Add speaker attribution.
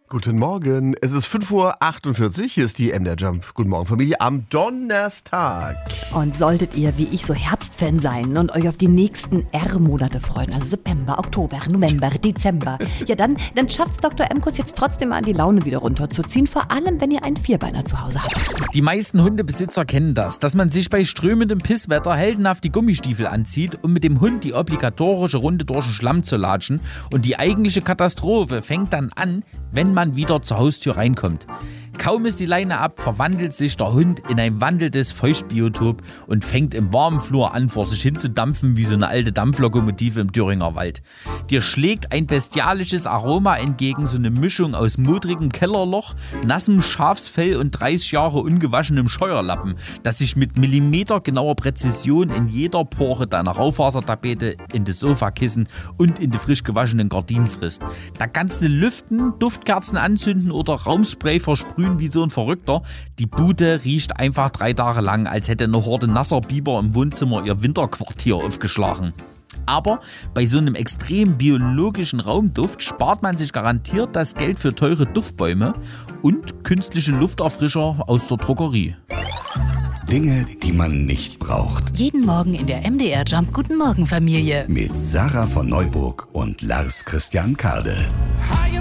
Speaker 1: Guten Morgen, es ist 5:48 Uhr, hier ist die MDR Jump. Guten Morgen Familie am Donnerstag.
Speaker 2: Und solltet ihr wie ich so Herbstfan sein und euch auf die nächsten R-Monate freuen, also September, Oktober, November, Dezember, ja dann schafft's Dr. Emkus jetzt trotzdem mal die Laune wieder runterzuziehen, vor allem wenn ihr einen Vierbeiner zu Hause habt.
Speaker 3: Die meisten Hundebesitzer kennen das, dass man sich bei strömendem Pisswetter heldenhaft die Gummistiefel anzieht, um mit dem Hund die obligatorische Runde durch den Schlamm zu latschen, und die eigentliche Katastrophe fängt dann an, wenn man wieder zur Haustür reinkommt. Kaum ist die Leine ab, verwandelt sich der Hund in ein wandelndes Feuchtbiotop und fängt im warmen Flur an, vor sich hin zu dampfen wie so eine alte Dampflokomotive im Thüringer Wald. Dir schlägt ein bestialisches Aroma entgegen, so eine Mischung aus modrigem Kellerloch, nassem Schafsfell und 30 Jahre ungewaschenem Scheuerlappen, das sich mit millimetergenauer Präzision in jeder Pore deiner Raufasertapete, in das Sofakissen und in die frisch gewaschenen Gardinen frisst. Da kannst du lüften, Duftkerzen anzünden oder Raumspray versprühen wie so ein Verrückter. Die Bude riecht einfach 3 Tage lang, als hätte eine Horde nasser Biber im Wohnzimmer ihr Winterquartier aufgeschlagen. Aber bei so einem extrem biologischen Raumduft spart man sich garantiert das Geld für teure Duftbäume und künstliche Lufterfrischer aus der Drogerie.
Speaker 4: Dinge, die man nicht braucht.
Speaker 5: Jeden Morgen in der MDR Jump Guten Morgen Familie.
Speaker 4: Mit Sarah von Neuburg und Lars Christian Kade.